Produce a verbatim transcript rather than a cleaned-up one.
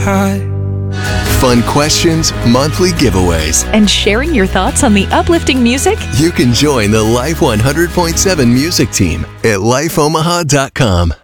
Fun questions, monthly giveaways. And sharing your thoughts on the uplifting music? You can join the Life one hundred point seven music team at life omaha dot com.